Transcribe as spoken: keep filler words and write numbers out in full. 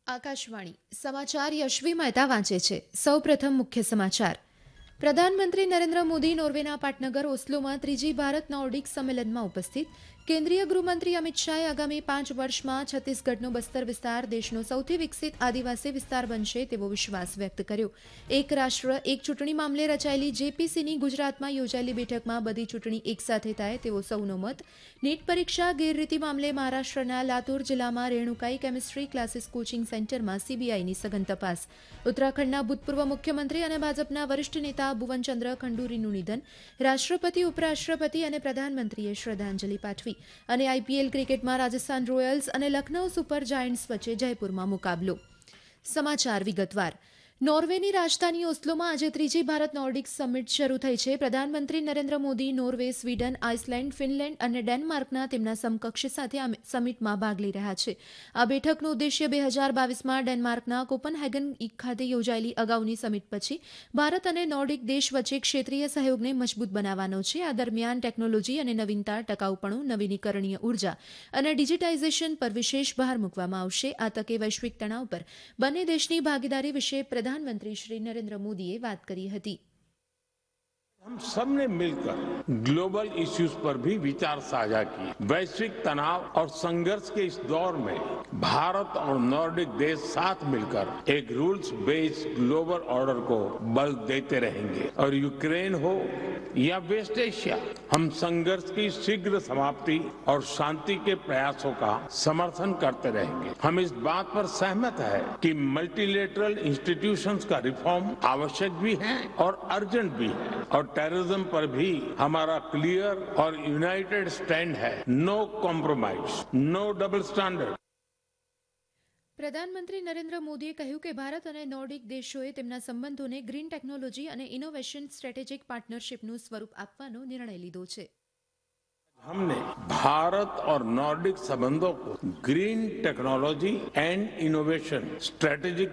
આકાશવાણી સમાચાર યશવી મહેતા વાંચે છે. સૌપ્રથમ મુખ્ય સમાચાર. પ્રધાનમંત્રી નરેન્દ્ર મોદી નોર્વેના પાટનગર ઓસ્લોમાં ત્રીજી ભારત નોર્ડિક સંમેલનમાં ઉપસ્થિત. કેન્દ્રીય ગૃહમંત્રી અમિત શાહે આગામી પાંચ વર્ષમાં છત્તીસગઢનો બસ્તર વિસ્તાર દેશનો સૌથી વિકસિત આદિવાસી વિસ્તાર બનશે તેવો વિશ્વાસ વ્યક્ત કર્યો. એક રાષ્ટ્ર એક ચૂંટણી મામલે રચાયેલી જેપીસીની ગુજરાતમાં યોજાયેલી બેઠકમાં બધી ચૂંટણી એકસાથે થાય તેવો સૌનો મત. નીટ પરીક્ષા ગેરરીતિ મામલે મહારાષ્ટ્રના લાતુર જિલ્લામાં રેણુકાઈ કેમિસ્ટ્રી ક્લાસીસ કોચિંગ સેન્ટરમાં સીબીઆઈની સઘન તપાસ. ઉત્તરાખંડના ભૂતપૂર્વ મુખ્યમંત્રી અને ભાજપના વરિષ્ઠ નેતા ભુવનચંદ્ર ખંડુરીનું નિધન. રાષ્ટ્રપતિ ઉપરાષ્ટ્રપતિ અને પ્રધાનમંત્રીએ શ્રદ્ધાંજલિ પાઠવી. અને આઈપીએલ ક્રિકેટમાં રાજસ્થાન રોયલ્સ અને લખનૌ સુપર જાયન્ટ્સ વચ્ચે જયપુરમાં મુકાબલો. સમાચાર વિગતવાર. નોર્વેની રાજધાની ઓસ્લોમાં આજે ત્રીજી ભારત નોર્ડિક સમિટ શરૂ થઈ છે. પ્રધાનમંત્રી Narendra Modi Norway, Sweden, Iceland, Finland અને ડેનમાર્કના તેમના સમકક્ષ સાથે આ સમિટમાં ભાગ લઈ રહ્યા છે. આ બેઠકનો ઉદ્દેશ્ય બે હજાર બાવીસમાં ડેનમાર્કના કોપનહેગન ખાતે યોજાયેલી અગાઉની સમિટ પછી ભારત અને નોર્ડિક દેશ વચ્ચે ક્ષેત્રીય સહયોગને મજબૂત બનાવવાનો છે. આ દરમિયાન ટેકનોલોજી અને નવીનતા, ટકાઉપણું, નવીનીકરણીય ઉર્જા અને ડિજિટાઇઝેશન પર વિશેષ ભાર મૂકવામાં આવશે. આ તકે વૈશ્વિક તણાવ પર બંને દેશની ભાગીદારી વિશે प्रधानमंत्री श्री नरेंद्र मोदी ने बात करी थी. हम सब ने मिलकर ग्लोबल इश्यूज पर भी विचार साझा किए. वैश्विक तनाव और संघर्ष के इस दौर में भारत और नॉर्डिक देश साथ मिलकर एक रूल्स बेस्ड ग्लोबल ऑर्डर को बल देते रहेंगे. और यूक्रेन हो या वेस्ट एशिया, हम संघर्ष की शीघ्र समाप्ति और शांति के प्रयासों का समर्थन करते रहेंगे. हम इस बात पर सहमत है कि मल्टीलेटरल इंस्टीट्यूशंस का रिफॉर्म आवश्यक भी है और अर्जेंट भी है. और टेररिज्म पर भी हमारा क्लियर और यूनाइटेड स्टैंड है. No compromise, no double standard. પ્રધાનમંત્રી નરેન્દ્ર મોદીએ કહ્યું કે ભારત અને નોર્ડિક દેશોએ તેમના સંબંધોને ગ્રીન ટેકનોલોજી અને ઇનોવેશન સ્ટ્રેટેજિક પાર્ટનરશિપનું સ્વરૂપ આપવાનો નિર્ણય લીધો છે. हमने भारत और नॉर्डिक संबंधों को green technology and innovation strategic